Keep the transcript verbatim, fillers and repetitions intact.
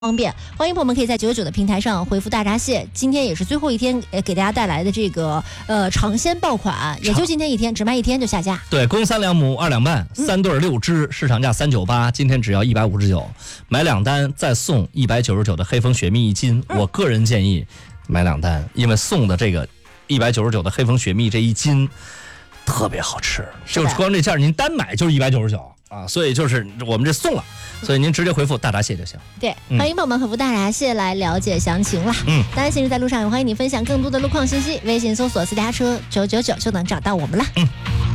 方便，欢迎朋友们可以在九九九的平台上回复大闸蟹。今天也是最后一天，呃，给大家带来的这个呃尝鲜爆款，也就今天一天，只卖一天就下架。 对，公三两母二两半，三对六只，市场价三九八，今天只要一百五十九，买两单再送一百九十九的黑蜂雪蜜一斤。嗯、我个人建议买两单，因为送的这个一百九十九的黑蜂雪蜜这一斤特别好吃，就是光这件您单买就是一百九十九。啊，所以就是我们这送了，所以您直接回复大闸蟹就行。 对，嗯、欢迎朋友们回复大闸蟹来了解详情啦。嗯，当然，行驶在路上也欢迎你分享更多的路况信息，微信搜索私家车九九九就能找到我们了。嗯。